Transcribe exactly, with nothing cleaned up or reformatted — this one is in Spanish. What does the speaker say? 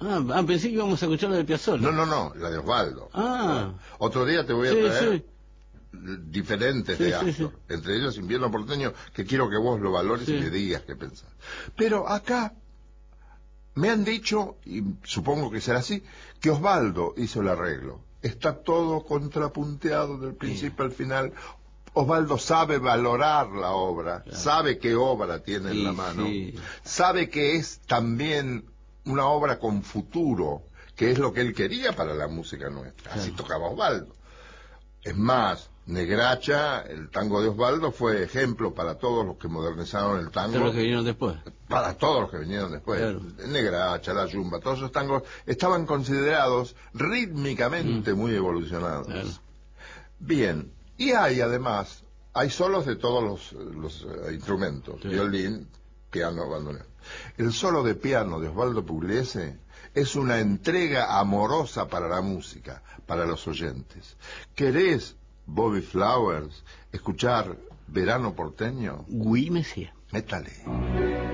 Ah, ah, pensé que íbamos a escuchar la de Piazzolla. No, no, no, la de Osvaldo. Ah. Otro día te voy a Sí, traer sí. diferentes Sí, de sí, Astor, sí. entre ellos Invierno Porteño, que quiero que vos lo valores Sí. y me digas qué pensás. Pero acá me han dicho, y supongo que será así, que Osvaldo hizo el arreglo. Está todo contrapunteado del principio al final. Osvaldo sabe valorar la obra, Claro. sabe qué obra tiene en Y la mano, sí. sabe que es también una obra con futuro, que es lo que él quería para la música nuestra. Así Claro. tocaba Osvaldo. Es más, Negracha, el tango de Osvaldo, fue ejemplo para todos los que modernizaron el tango. Todos los que vinieron después. Para todos los que vinieron después. Claro. Negracha, La Yumba, todos esos tangos estaban considerados rítmicamente Mm. muy evolucionados. Claro. Bien, y hay además, hay solos de todos los, los uh, instrumentos, Sí. violín, piano, bandoneón. El solo de piano de Osvaldo Pugliese es una entrega amorosa para la música, para los oyentes. ¿Querés, Bobby Flowers, escuchar Verano Porteño? Oui, monsieur. Métale.